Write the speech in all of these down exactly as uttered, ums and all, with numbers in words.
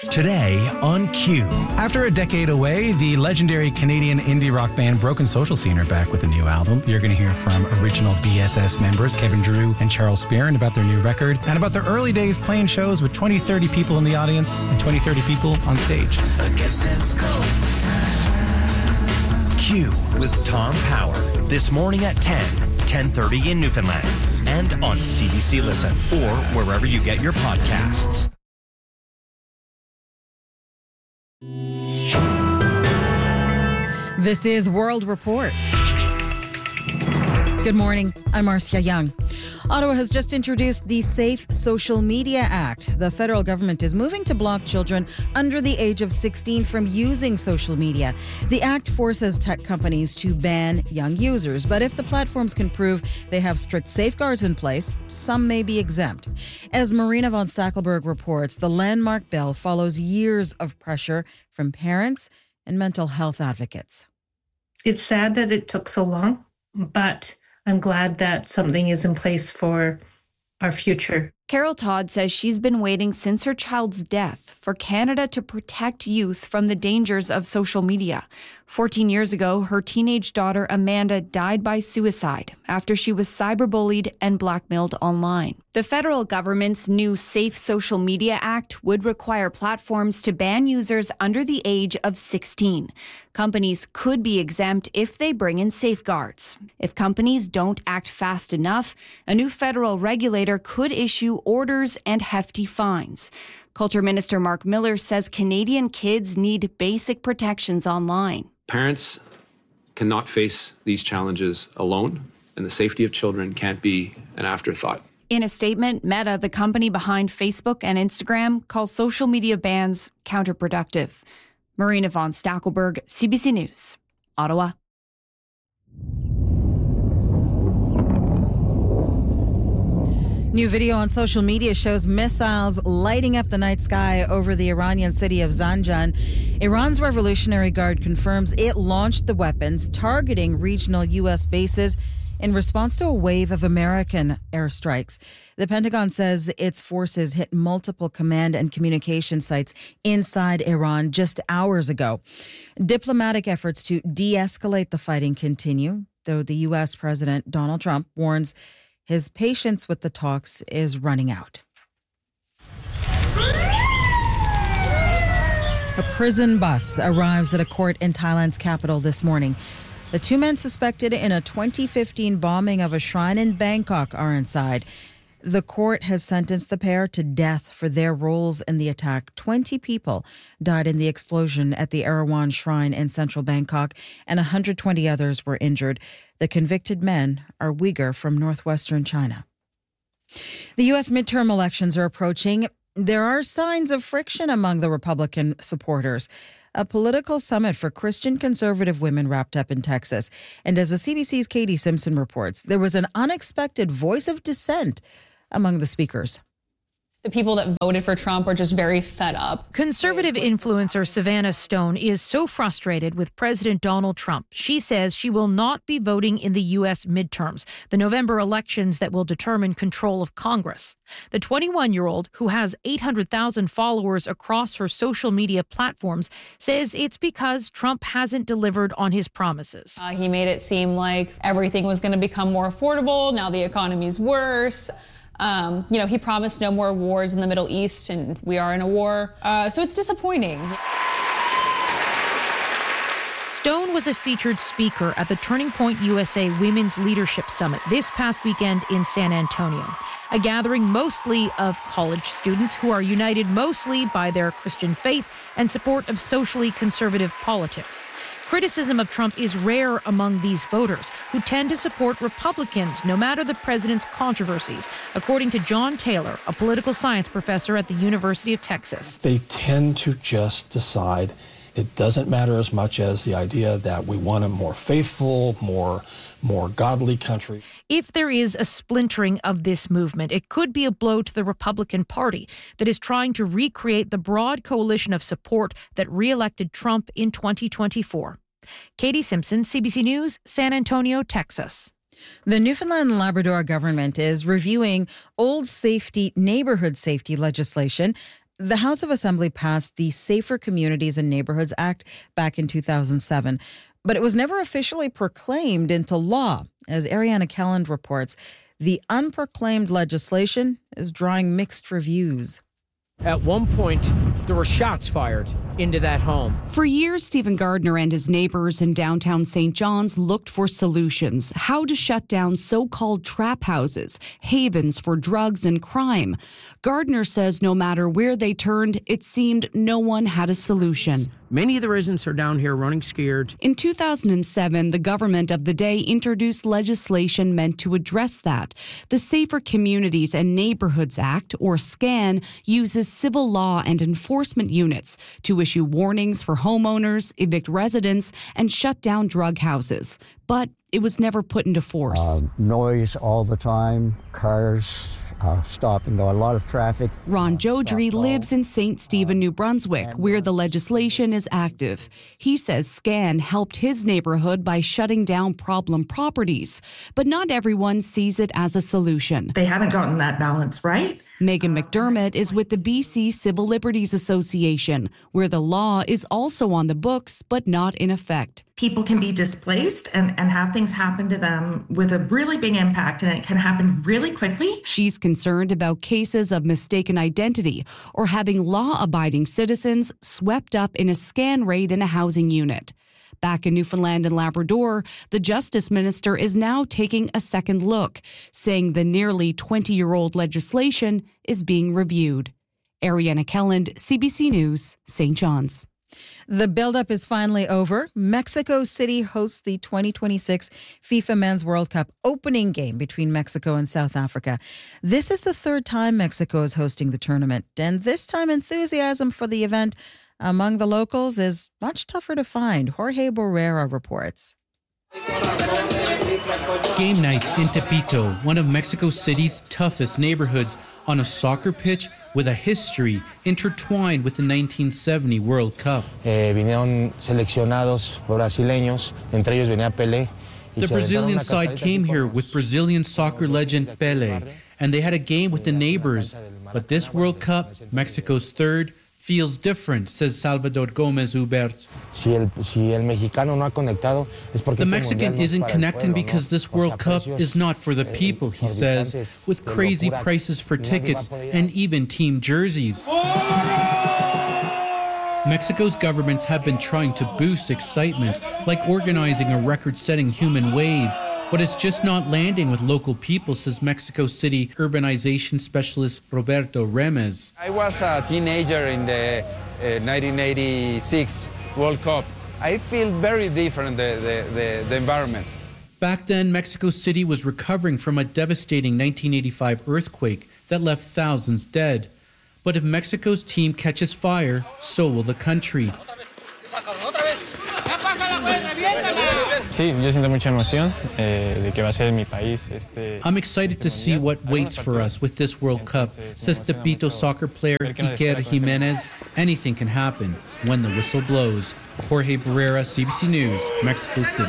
Today on Q. After a decade away, the legendary Canadian indie rock band Broken Social Scene are back with a new album. You're going to hear from original B S S members Kevin Drew and Charles Spearin about their new record and about their early days playing shows with twenty, thirty people in the audience and twenty, thirty people on stage. I guess it's go time. Q with Tom Power. This morning at ten, ten thirty in Newfoundland and on C B C Listen or wherever you get your podcasts. This is World Report. Good morning. I'm Marcia Young. Ottawa has just introduced the Safe Social Media Act. The federal government is moving to block children under the age of sixteen from using social media. The act forces tech companies to ban young users, but if the platforms can prove they have strict safeguards in place, some may be exempt. As Marina von Stackelberg reports, the landmark bill follows years of pressure from parents and mental health advocates. It's sad that it took so long, but I'm glad that something is in place for our future. Carol Todd says she's been waiting since her child's death for Canada to protect youth from the dangers of social media. fourteen years ago, her teenage daughter Amanda died by suicide after she was cyberbullied and blackmailed online. The federal government's new Safe Social Media Act would require platforms to ban users under the age of sixteen. Companies could be exempt if they bring in safeguards. If companies don't act fast enough, a new federal regulator could issue orders and hefty fines. Culture Minister Mark Miller says Canadian kids need basic protections online. Parents cannot face these challenges alone, and the safety of children can't be an afterthought. In a statement, Meta, the company behind Facebook and Instagram, calls social media bans counterproductive. Marina von Stackelberg, C B C News, Ottawa. New video on social media shows missiles lighting up the night sky over the Iranian city of Zanjan. Iran's Revolutionary Guard confirms it launched the weapons targeting regional U S bases in response to a wave of American airstrikes. The Pentagon says its forces hit multiple command and communication sites inside Iran just hours ago. Diplomatic efforts to de-escalate the fighting continue, though the U S President Donald Trump warns his patience with the talks is running out. A prison bus arrives at a court in Thailand's capital this morning. The two men suspected in a twenty fifteen bombing of a shrine in Bangkok are inside. The court has sentenced the pair to death for their roles in the attack. twenty people died in the explosion at the Erawan Shrine in central Bangkok, and one hundred twenty others were injured. The convicted men are Uyghur from northwestern China. The U S midterm elections are approaching. There are signs of friction among the Republican supporters. A political summit for Christian conservative women wrapped up in Texas. And as the C B C's Katie Simpson reports, there was an unexpected voice of dissent among the speakers. The people that voted for Trump are just very fed up. Conservative influencer Savannah Stone is so frustrated with President Donald Trump. She says she will not be voting in the U S midterms, the November elections that will determine control of Congress. The twenty-one-year-old, who has eight hundred thousand followers across her social media platforms, says it's because Trump hasn't delivered on his promises. Uh, he made it seem like everything was going to become more affordable. Now the economy's worse. Um, you know, he promised no more wars in the Middle East, and we are in a war. Uh, so it's disappointing. Stone was a featured speaker at the Turning Point U S A Women's Leadership Summit this past weekend in San Antonio, a gathering mostly of college students who are united mostly by their Christian faith and support of socially conservative politics. Criticism of Trump is rare among these voters, who tend to support Republicans no matter the president's controversies, according to John Taylor, a political science professor at the University of Texas. They tend to just decide it doesn't matter as much as the idea that we want a more faithful, more, more godly country. If there is a splintering of this movement, it could be a blow to the Republican Party that is trying to recreate the broad coalition of support that re-elected Trump in twenty twenty-four. Katie Simpson, C B C News, San Antonio, Texas. The Newfoundland and Labrador government is reviewing old safety, neighborhood safety legislation The House of Assembly passed the Safer Communities and Neighborhoods Act back in two thousand seven, but it was never officially proclaimed into law. As Ariana Kelland reports, the unproclaimed legislation is drawing mixed reviews. At one point, there were shots fired into that home. For years, Stephen Gardner and his neighbors in downtown Saint John's looked for solutions, how to shut down so-called trap houses, havens for drugs and crime. Gardner says no matter where they turned, it seemed no one had a solution. Many of the residents are down here running scared. In two thousand seven, the government of the day introduced legislation meant to address that. The Safer Communities and Neighborhoods Act, or SCAN, uses civil law and enforcement units to issue warnings for homeowners, evict residents, and shut down drug houses. But it was never put into force. Uh, noise all the time, cars uh, stopping, though a lot of traffic. Ron Jodry lives in Saint Stephen, New Brunswick, where the legislation is active. He says SCAN helped his neighborhood by shutting down problem properties, but not everyone sees it as a solution. They haven't gotten that balance right. Megan McDermott is with the B C Civil Liberties Association, where the law is also on the books but not in effect. People can be displaced and, and have things happen to them with a really big impact, and it can happen really quickly. She's concerned about cases of mistaken identity or having law-abiding citizens swept up in a SCAN raid in a housing unit. Back in Newfoundland and Labrador, the Justice Minister is now taking a second look, saying the nearly twenty-year-old legislation is being reviewed. Ariana Kelland, C B C News, Saint John's. The buildup is finally over. Mexico City hosts the twenty twenty-six FIFA Men's World Cup opening game between Mexico and South Africa. This is the third time Mexico is hosting the tournament, and this time enthusiasm for the event among the locals is much tougher to find. Jorge Barrera reports. Game night in Tepito, one of Mexico City's toughest neighborhoods, on a soccer pitch with a history intertwined with the nineteen seventy World Cup. Eh, vinieron seleccionados brasileños, entre ellos venía Pelé. The Brazilian side came here with Brazilian soccer legend Pelé, and they had a game with the neighbors. But this World Cup, Mexico's third, feels different, says Salvador Gomez Hubert. Si el, si el mexicano no ha conectado, es porque the Mexican isn't connecting because this World Cup is not for the people, he says, with crazy prices for tickets and even team jerseys. Mexico's governments have been trying to boost excitement, like organizing a record-setting human wave. But it's just not landing with local people, says Mexico City urbanization specialist Roberto Remes. I was a teenager in the uh, nineteen eighty-six World Cup. I feel very different, the, the, the, the environment. Back then, Mexico City was recovering from a devastating nineteen eighty-five earthquake that left thousands dead. But if Mexico's team catches fire, so will the country. Sí, yo siento mucha emoción eh, de que va a ser mi país. Este, I'm excited to see what waits for us with this World Cup, says Tepito soccer player Iker Jimenez. Anything can happen when the whistle blows. Jorge Barrera, C B C News, Mexico City.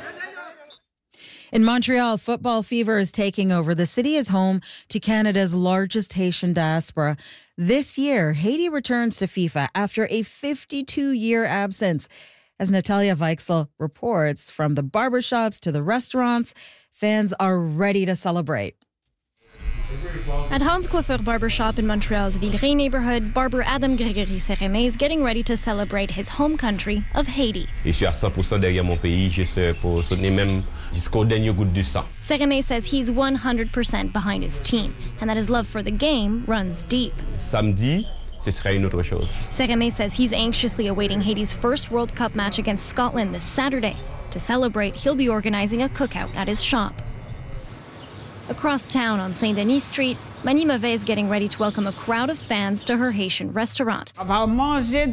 In Montreal, football fever is taking over. The city is home to Canada's largest Haitian diaspora. This year, Haiti returns to FIFA after a fifty-two-year absence. As Natalia Weichsel reports, from the barbershops to the restaurants, fans are ready to celebrate. At Hans Coiffeur Barbershop in Montreal's Villeray neighborhood, barber Adam Gregory Seremé is getting ready to celebrate his home country of Haiti. Je suis à cent pour cent derrière mon pays, je suis pour soutenir même jusqu'au dernier goutte du sang. Seremé says he's one hundred percent behind his team and that his love for the game runs deep. Samedi, ce sera une autre chose. Seremé says he's anxiously awaiting Haiti's first World Cup match against Scotland this Saturday. To celebrate, he'll be organizing a cookout at his shop. Across town on Saint Denis Street, Mani Mauvais is getting ready to welcome a crowd of fans to her Haitian restaurant. Mauvais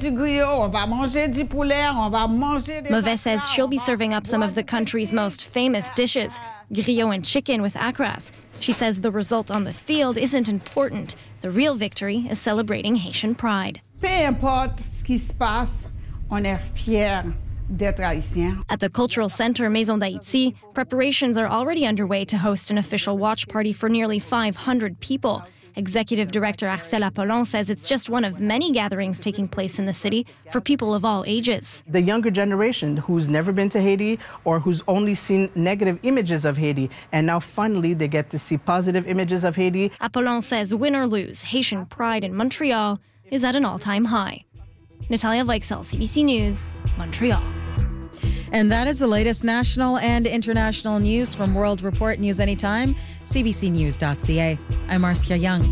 says she'll be serving up some of the country's most famous dishes, griot and chicken with acras. She says the result on the field isn't important. The real victory is celebrating Haitian pride. Peu importe ce qui se passe, on est fiers. At the Cultural Center Maison d'Haïti, preparations are already underway to host an official watch party for nearly five hundred people. Executive Director Axel Apollon says it's just one of many gatherings taking place in the city for people of all ages. The younger generation who's never been to Haiti or who's only seen negative images of Haiti, and now finally they get to see positive images of Haiti. Apollon says win or lose, Haitian pride in Montreal is at an all-time high. Natalia Weichsel, C B C News, Montreal. And that is the latest national and international news from World Report News Anytime, c b c news dot c a. I'm Marcia Young.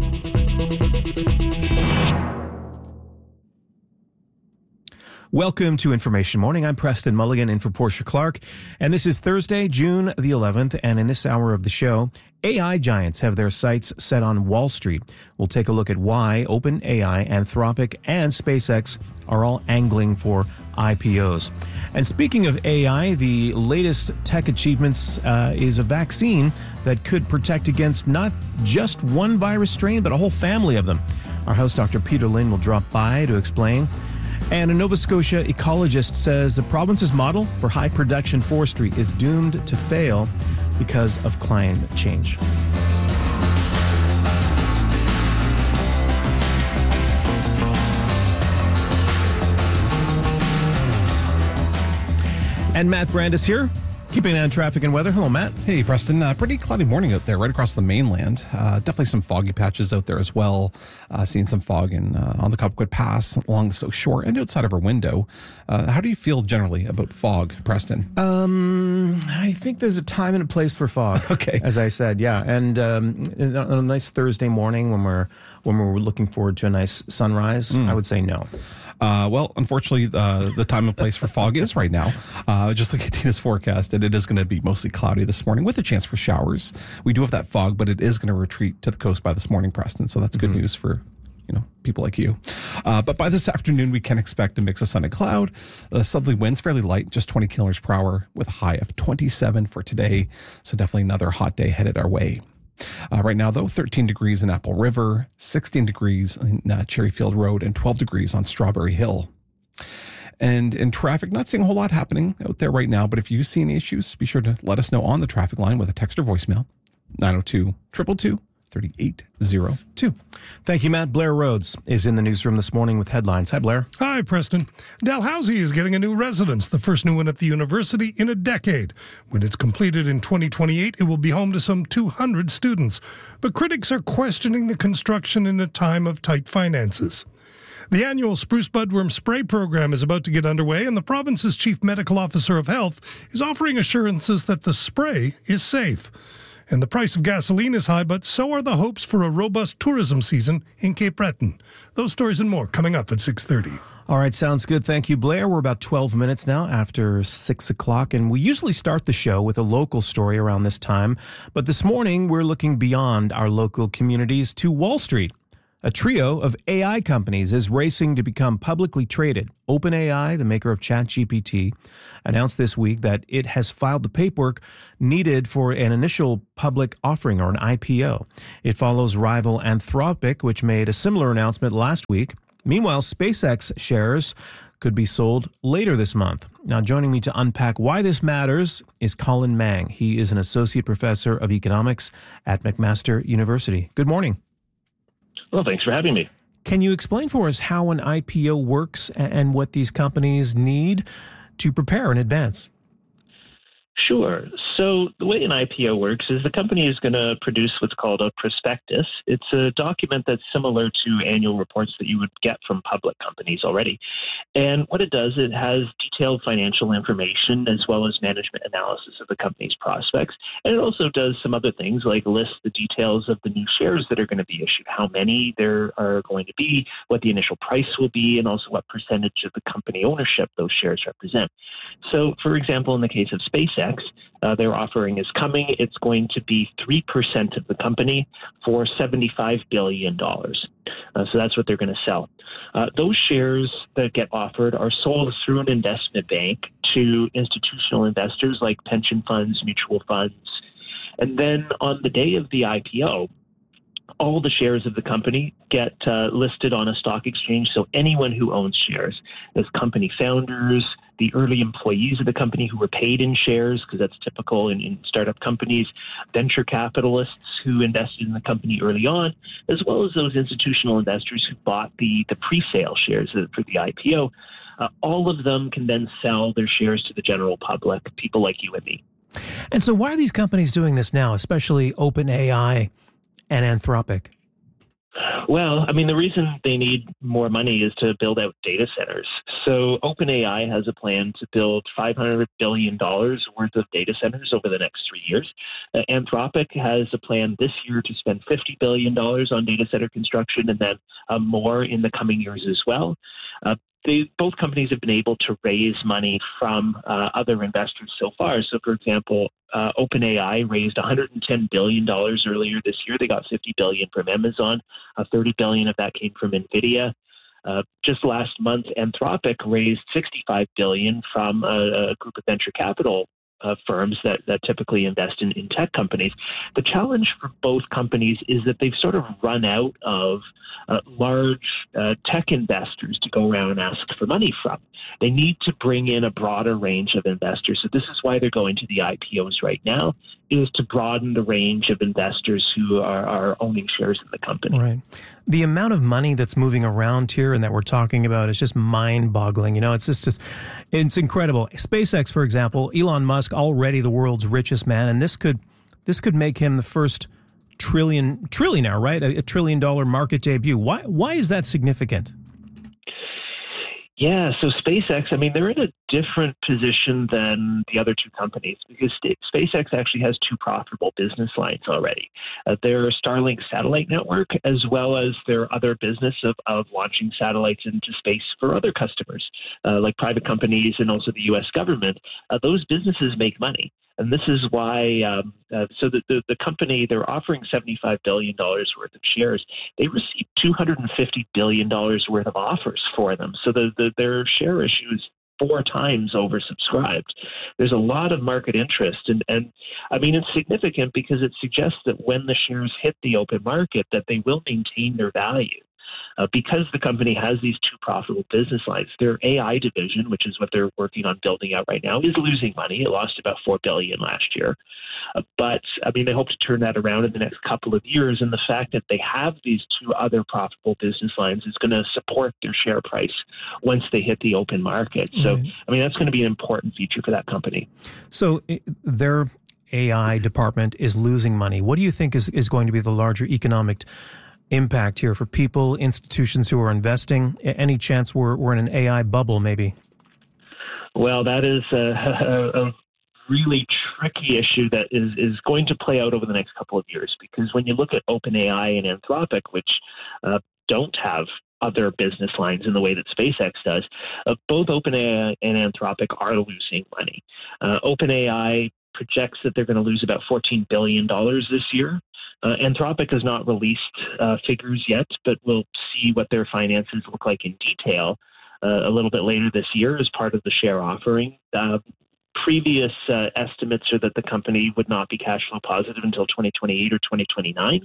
Welcome to Information Morning. I'm Preston Mulligan in for Portia Clark, and this is Thursday, June the eleventh, and in this hour of the show, A I giants have their sights set on Wall Street. We'll take a look at why OpenAI, Anthropic, and SpaceX are all angling for I P Os. And speaking of A I, the latest tech achievements uh, is a vaccine that could protect against not just one virus strain, but a whole family of them. Our host, Doctor Peter Lynn, will drop by to explain. And a Nova Scotia ecologist says the province's model for high production forestry is doomed to fail because of climate change. And Matt Brandis here, keeping an eye on traffic and weather. Hello, Matt. Hey, Preston. Uh, pretty cloudy morning out there, right across the mainland. Uh, definitely some foggy patches out there as well. Uh, seeing some fog in uh, on the Cobequid Pass along the South Shore and outside of our window. Uh, how do you feel generally about fog, Preston? Um, I think there's a time and a place for fog. Okay, as I said, yeah. And um, on a nice Thursday morning when we're when we're looking forward to a nice sunrise, mm. I would say no. Uh, well, unfortunately, uh, the time and place for fog is right now. Uh, just look at Tina's forecast, and it is going to be mostly cloudy this morning with a chance for showers. We do have that fog, but it is going to retreat to the coast by this morning, Preston. So that's good mm-hmm. news for you know people like you. Uh, but by this afternoon, we can expect a mix of sun and cloud. The southerly winds fairly light, just twenty kilometers per hour, with a high of twenty-seven for today. So definitely another hot day headed our way. Uh, right now, though, thirteen degrees in Apple River, sixteen degrees in uh, Cherryfield Road, and twelve degrees on Strawberry Hill. And in traffic, not seeing a whole lot happening out there right now, but if you see any issues, be sure to let us know on the traffic line with a text or voicemail, nine oh two, two two two, three eight zero two. Thank you, Matt. Blair Rhodes is in the newsroom this morning with headlines. Hi, Blair. Hi, Preston. Dalhousie is getting a new residence, the first new one at the university in a decade. When it's completed in twenty twenty-eight, it will be home to some two hundred students. But critics are questioning the construction in a time of tight finances. The annual Spruce Budworm Spray Program is about to get underway, and the province's Chief Medical Officer of Health is offering assurances that the spray is safe. And the price of gasoline is high, but so are the hopes for a robust tourism season in Cape Breton. Those stories and more coming up at six thirty. All right, sounds good. Thank you, Blair. We're about twelve minutes now after six o'clock, and we usually start the show with a local story around this time. But this morning, we're looking beyond our local communities to Wall Street. A trio of A I companies is racing to become publicly traded. OpenAI, the maker of ChatGPT, announced this week that it has filed the paperwork needed for an initial public offering or an I P O. It follows rival Anthropic, which made a similar announcement last week. Meanwhile, SpaceX shares could be sold later this month. Now, joining me to unpack why this matters is Colin Mang. He is an associate professor of economics at McMaster University. Good morning. Well, thanks for having me. Can you explain for us how an I P O works and what these companies need to prepare in advance? Sure. So the way an I P O works is the company is going to produce what's called a prospectus. It's a document that's similar to annual reports that you would get from public companies already. And what it does, it has detailed financial information as well as management analysis of the company's prospects. And it also does some other things like list the details of the new shares that are going to be issued, how many there are going to be, what the initial price will be, and also what percentage of the company ownership those shares represent. So, for example, in the case of SpaceX, Uh, their offering is coming. It's going to be three percent of the company for seventy-five billion dollars. Uh, so that's what they're going to sell. Uh, those shares that get offered are sold through an investment bank to institutional investors like pension funds, mutual funds. And then on the day of the I P O, all the shares of the company get uh, listed on a stock exchange. So anyone who owns shares, as company founders, the early employees of the company who were paid in shares, because that's typical in, in startup companies, venture capitalists who invested in the company early on, as well as those institutional investors who bought the, the pre-sale shares for the I P O. Uh, all of them can then sell their shares to the general public, people like you and me. And so why are these companies doing this now, especially OpenAI and Anthropic? Well, I mean, the reason they need more money is to build out data centers. So OpenAI has a plan to build five hundred billion dollars worth of data centers over the next three years. Uh, Anthropic has a plan this year to spend fifty billion dollars on data center construction, and then uh, more in the coming years as well. Uh, They, both companies have been able to raise money from uh, other investors so far. So, for example, uh, OpenAI raised one hundred ten billion dollars earlier this year. They got fifty billion dollars from Amazon. Uh, thirty billion dollars of that came from NVIDIA. Uh, just last month, Anthropic raised sixty-five billion dollars from a, a group of venture capital Uh, firms that, that typically invest in, in tech companies. The challenge for both companies is that they've sort of run out of uh, large uh, tech investors to go around and ask for money from. They need to bring in a broader range of investors. So this is why they're going to the I P Os right now, is to broaden the range of investors who are, are owning shares in the company. Right. The amount of money that's moving around here and that we're talking about is just mind-boggling. You know, it's just, just it's incredible. SpaceX, for example, Elon Musk, already the world's richest man, and this could this could make him the first trillion trillionaire, right? A, a trillion dollar market debut. Why why is that significant? Yeah, so SpaceX, I mean, they're in a different position than the other two companies because SpaceX actually has two profitable business lines already. Uh, their Starlink satellite network, as well as their other business of, of launching satellites into space for other customers, uh, like private companies and also the U S government. Uh, those businesses make money. And this is why, um, uh, so the, the, the company, they're offering seventy-five billion dollars worth of shares. They received two hundred fifty billion dollars worth of offers for them. So the, the, their share issue is four times oversubscribed. There's a lot of market interest. And, and I mean, it's significant because it suggests that when the shares hit the open market, that they will maintain their value. Uh, because the company has these two profitable business lines, their A I division, which is what they're working on building out right now, is losing money. It lost about four billion dollars last year. Uh, but, I mean, they hope to turn that around in the next couple of years. And the fact that they have these two other profitable business lines is going to support their share price once they hit the open market. So, right. I mean, that's going to be an important feature for that company. So their A I department is losing money. What do you think is, is going to be the larger economic impact here for people, institutions who are investing? Any chance we're, we're in an A I bubble, maybe? Well, that is a, a, a really tricky issue that is, is going to play out over the next couple of years, because when you look at OpenAI and Anthropic, which uh, don't have other business lines in the way that SpaceX does, uh, both OpenAI and Anthropic are losing money. Uh, OpenAI projects that they're going to lose about fourteen billion dollars this year. Uh, Anthropic has not released uh, figures yet, but we'll see what their finances look like in detail uh, a little bit later this year as part of the share offering. Uh, previous uh, estimates are that the company would not be cash flow positive until twenty twenty-eight or twenty twenty-nine.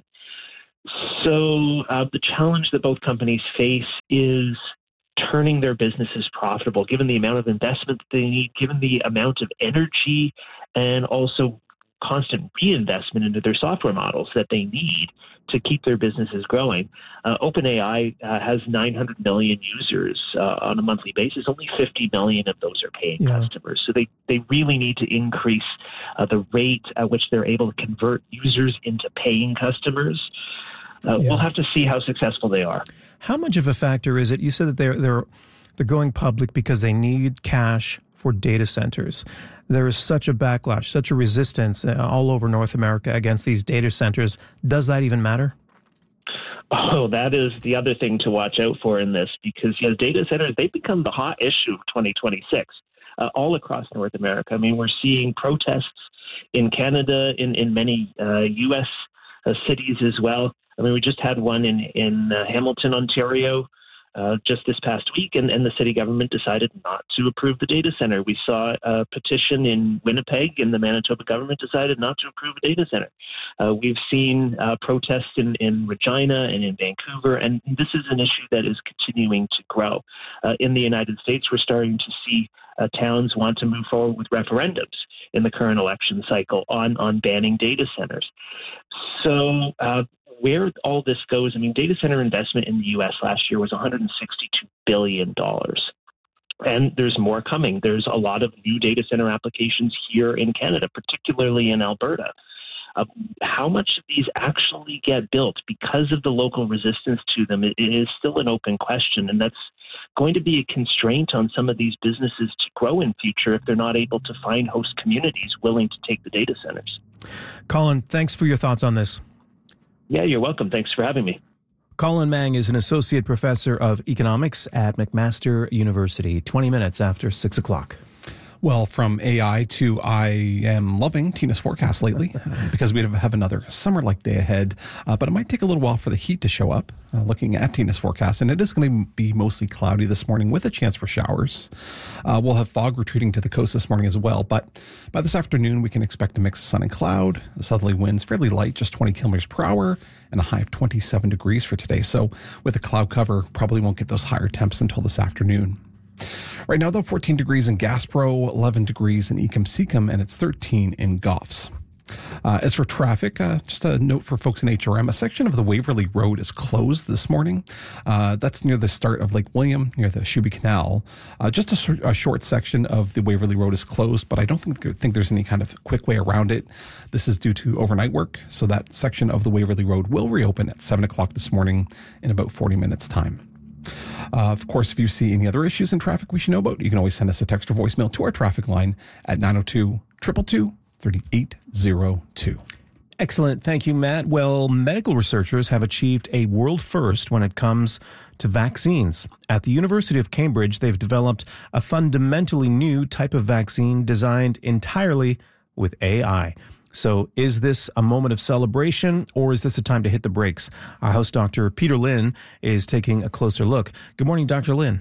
So uh, the challenge that both companies face is turning their businesses profitable, given the amount of investment that they need, given the amount of energy, and also constant reinvestment into their software models that they need to keep their businesses growing. Uh, OpenAI uh, has nine hundred million users uh, on a monthly basis. Only fifty million of those are paying yeah. customers. So they, they really need to increase uh, the rate at which they're able to convert users into paying customers. Uh, yeah. We'll have to see how successful they are. How much of a factor is it? You said that they're they're they're going public because they need cash for data centers. There is such a backlash, such a resistance uh, all over North America against these data centers. Does that even matter? Oh, that is the other thing to watch out for in this, because you know, data centers, they've become the hot issue of twenty twenty-six uh, all across North America. I mean, we're seeing protests in Canada, in, in many uh, U S uh, cities as well. I mean, we just had one in, in uh, Hamilton, Ontario. uh, just this past week, and, and the city government decided not to approve the data center. We saw a petition in Winnipeg, and the Manitoba government decided not to approve a data center. Uh, we've seen uh, protests in, in Regina and in Vancouver, and this is an issue that is continuing to grow. Uh, in the United States, we're starting to see uh, towns want to move forward with referendums in the current election cycle on, on banning data centers. So uh, where all this goes, I mean, data center investment in the U S last year was one hundred sixty-two billion dollars. And there's more coming. There's a lot of new data center applications here in Canada, particularly in Alberta. Uh, how much of these actually get built because of the local resistance to them it, it is still an open question. And that's going to be a constraint on some of these businesses to grow in future if they're not able to find host communities willing to take the data centers. Colin, thanks for your thoughts on this. Yeah, you're welcome. Thanks for having me. Colin Mang is an associate professor of economics at McMaster University. twenty minutes after six o'clock. Well, from A I to I am loving Tina's forecast lately uh, because we have another summer-like day ahead, uh, but it might take a little while for the heat to show up. Uh, looking at Tina's forecast, and it is going to be mostly cloudy this morning with a chance for showers. Uh, we'll have fog retreating to the coast this morning as well, but by this afternoon, we can expect a mix of sun and cloud. The southerly winds fairly light, just twenty kilometers per hour, and a high of twenty-seven degrees for today. So with a cloud cover, probably won't get those higher temps until this afternoon. Right now, though, fourteen degrees in Gaspro, eleven degrees in Ecum-Secum, and it's thirteen in Goffs. Uh, as for traffic, uh, just a note for folks in H R M, a section of the Waverley Road is closed this morning. Uh, that's near the start of Lake William, near the Shuby Canal. Uh, just a, a short section of the Waverley Road is closed, but I don't think, think there's any kind of quick way around it. This is due to overnight work, so that section of the Waverley Road will reopen at seven o'clock this morning in about forty minutes' time. Uh, of course, if you see any other issues in traffic we should know about, you can always send us a text or voicemail to our traffic line at nine oh two, two two two, three eight zero two. Excellent. Thank you, Matt. Well, medical researchers have achieved a world first when it comes to vaccines. At the University of Cambridge, they've developed a fundamentally new type of vaccine designed entirely with A I. So is this a moment of celebration, or is this a time to hit the brakes? Our host, Doctor Peter Lynn, is taking a closer look. Good morning, Doctor Lynn.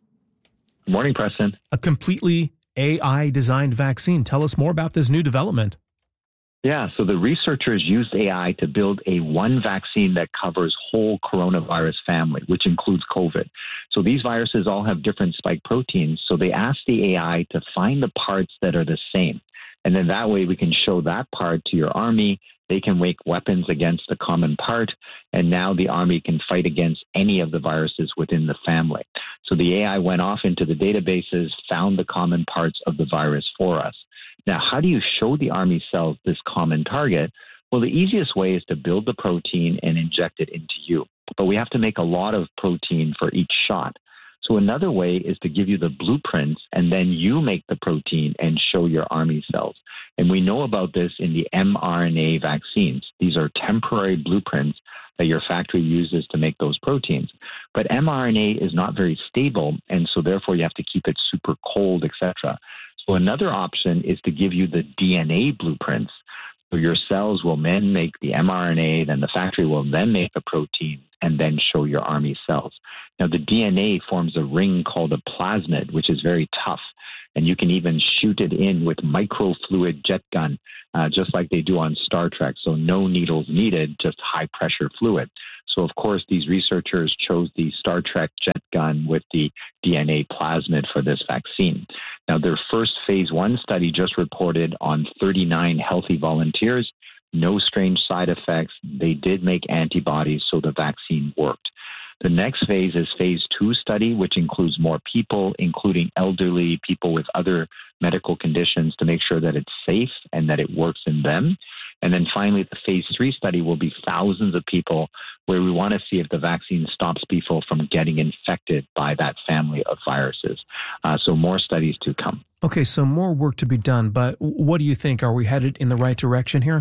Good morning, Preston. A completely A I-designed vaccine. Tell us more about this new development. Yeah, so the researchers used A I to build a one vaccine that covers whole coronavirus family, which includes COVID. So these viruses all have different spike proteins, so they asked the A I to find the parts that are the same. And then that way we can show that part to your army. They can make weapons against the common part. And now the army can fight against any of the viruses within the family. So the A I went off into the databases, found the common parts of the virus for us. Now, how do you show the army cells this common target? Well, the easiest way is to build the protein and inject it into you. But we have to make a lot of protein for each shot. So another way is to give you the blueprints, and then you make the protein and show your army cells. And we know about this in the mRNA vaccines. These are temporary blueprints that your factory uses to make those proteins. But mRNA is not very stable, and so therefore you have to keep it super cold, et cetera. So another option is to give you the D N A blueprints. So your cells will then make the mRNA, then the factory will then make the protein, and then show your army cells. Now, the D N A forms a ring called a plasmid, which is very tough. And you can even shoot it in with microfluid jet gun, uh, just like they do on Star Trek. So no needles needed, just high pressure fluid. So, of course, these researchers chose the Star Trek jet gun with the D N A plasmid for this vaccine. Now, their first phase one study just reported on thirty-nine healthy volunteers. No strange side effects. They did make antibodies, so the vaccine worked. The next phase is phase two study, which includes more people, including elderly people with other medical conditions, to make sure that it's safe and that it works in them. And then finally, the phase three study will be thousands of people where we want to see if the vaccine stops people from getting infected by that family of viruses. Uh, so more studies to come. Okay, so more work to be done, but what do you think? Are we headed in the right direction here?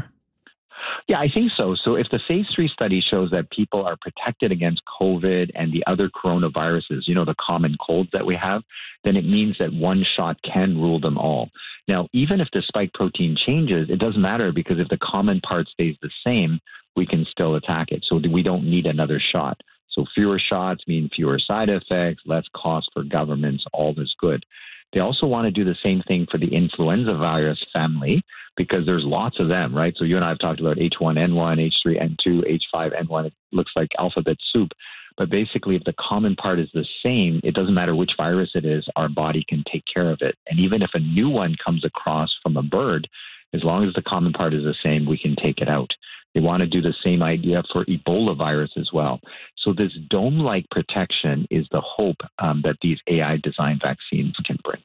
Yeah, I think so. So if the phase three study shows that people are protected against COVID and the other coronaviruses, you know, the common colds that we have, then it means that one shot can rule them all. Now, even if the spike protein changes, it doesn't matter, because if the common part stays the same, we can still attack it. So we don't need another shot. So fewer shots mean fewer side effects, less cost for governments, all is good. They also want to do the same thing for the influenza virus family because there's lots of them, right? So you and I have talked about H one N one, H three N two, H five N one. It looks like alphabet soup. But basically, if the common part is the same, it doesn't matter which virus it is, our body can take care of it. And even if a new one comes across from a bird, as long as the common part is the same, we can take it out. They want to do the same idea for Ebola virus as well. So this dome-like protection is the hope um, that these A I-designed vaccines can bring.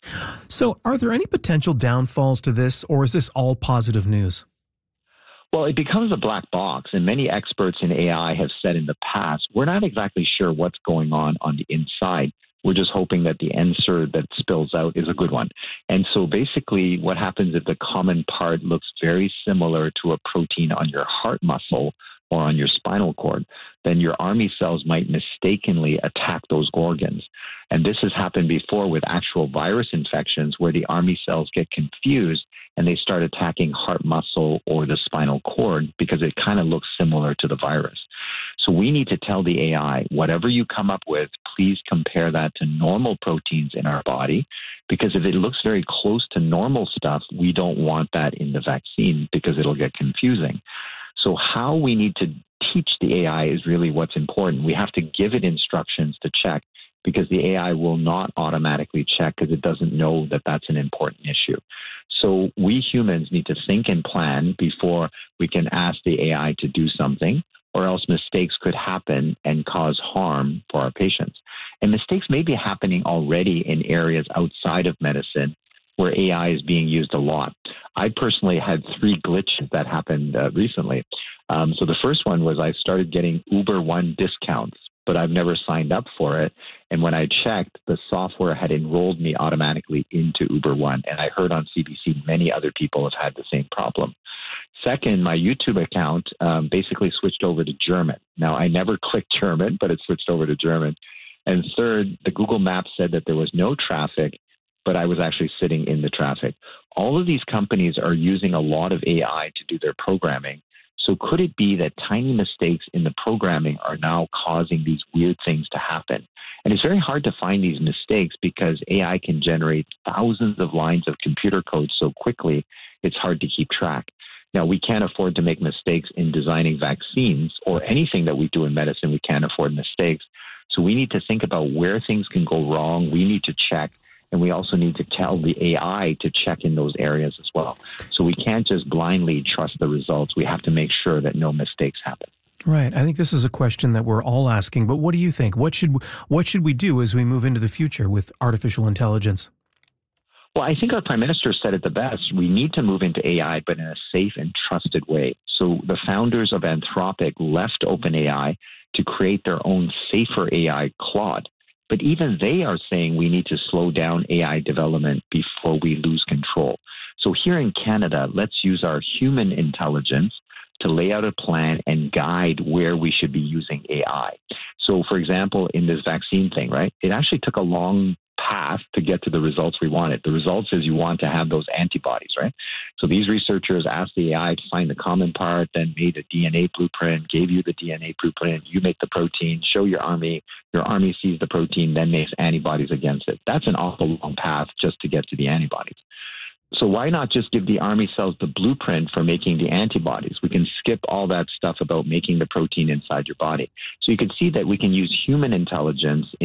So are there any potential downfalls to this, or is this all positive news? Well, it becomes a black box, and many experts in A I have said in the past, we're not exactly sure what's going on on the inside. We're just hoping that the answer that spills out is a good one. And so basically what happens if the common part looks very similar to a protein on your heart muscle or on your spinal cord, then your army cells might mistakenly attack those organs. And this has happened before with actual virus infections where the army cells get confused and they start attacking heart muscle or the spinal cord because it kind of looks similar to the virus. So we need to tell the A I, whatever you come up with, please compare that to normal proteins in our body, because if it looks very close to normal stuff, we don't want that in the vaccine because it'll get confusing. So how we need to teach the A I is really what's important. We have to give it instructions to check because the A I will not automatically check because it doesn't know that that's an important issue. So we humans need to think and plan before we can ask the A I to do something, or else mistakes could happen and cause harm for our patients. And mistakes may be happening already in areas outside of medicine where A I is being used a lot. I personally had three glitches that happened uh, recently. Um, so the first one was I started getting Uber One discounts, but I've never signed up for it. And when I checked, the software had enrolled me automatically into Uber One. And I heard on C B C many other people have had the same problem. Second, my YouTube account um, basically switched over to German. Now, I never clicked German, but it switched over to German. And third, the Google Maps said that there was no traffic, but I was actually sitting in the traffic. All of these companies are using a lot of A I to do their programming. So could it be that tiny mistakes in the programming are now causing these weird things to happen? And it's very hard to find these mistakes because A I can generate thousands of lines of computer code so quickly, it's hard to keep track. Now, we can't afford to make mistakes in designing vaccines or anything that we do in medicine. We can't afford mistakes. So we need to think about where things can go wrong. We need to check. And we also need to tell the A I to check in those areas as well. So we can't just blindly trust the results. We have to make sure that no mistakes happen. Right. I think this is a question that we're all asking. But what do you think? What should what should we do as we move into the future with artificial intelligence? Well, I think our Prime Minister said it the best. We need to move into A I, but in a safe and trusted way. So the founders of Anthropic left OpenAI to create their own safer A I, Claude. But even they are saying we need to slow down A I development before we lose control. So here in Canada, let's use our human intelligence to lay out a plan and guide where we should be using A I. So, for example, in this vaccine thing, right, it actually took a long path to get to the results we wanted. The results is you want to have those antibodies, right? So these researchers asked the A I to find the common part, then made a D N A blueprint, gave you the D N A blueprint, you make the protein, show your army, your army sees the protein, then makes antibodies against it. That's an awful long path just to get to the antibodies. So why not just give the army cells the blueprint for making the antibodies? We can skip all that stuff about making the protein inside your body. So you can see that we can use human intelligence